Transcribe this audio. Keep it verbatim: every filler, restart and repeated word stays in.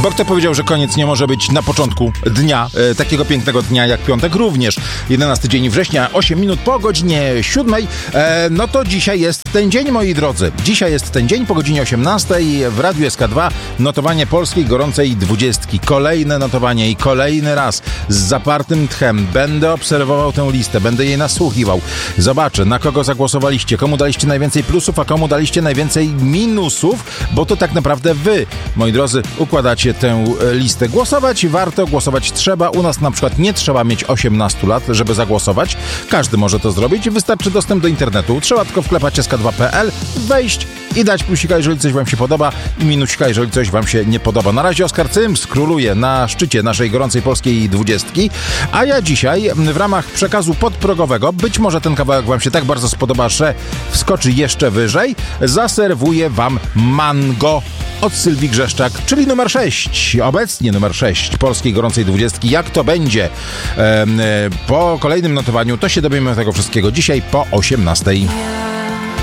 Bo kto powiedział, że koniec nie może być na początku dnia, e, takiego pięknego dnia jak piątek również. jedenasty dzień września, osiem minut po godzinie siódmej. E, no to dzisiaj jest ten dzień, moi drodzy. Dzisiaj jest ten dzień po godzinie osiemnastej w Radiu S K dwa. Notowanie polskiej gorącej dwudziestki. Kolejne notowanie i kolejny raz z zapartym tchem będę obserwował tę listę, będę jej nasłuchiwał. Zobaczę, na kogo zagłosowaliście, komu daliście najwięcej plusów, a komu daliście najwięcej minusów, bo to tak naprawdę wy, moi drodzy, układacie tę listę. Głosować warto, głosować trzeba. U nas na przykład nie trzeba mieć osiemnastu lat, żeby zagłosować. Każdy może to zrobić. Wystarczy dostęp do internetu. Trzeba tylko wklepać S K dwa kropka P L, wejść i dać plusika, jeżeli coś wam się podoba, i minusika, jeżeli coś wam się nie podoba. Na razie Oskar Cyms króluje na szczycie naszej gorącej polskiej dwudziestki, a ja dzisiaj w ramach przekazu podprogowego, być może ten kawałek wam się tak bardzo spodoba, że wskoczy jeszcze wyżej, zaserwuję wam Mango od Sylwii Grzeszczak, czyli numer sześć, obecnie numer sześć polskiej gorącej dwudziestki. Jak to będzie e, po kolejnym notowaniu, to się dowiemy tego wszystkiego dzisiaj po osiemnastej.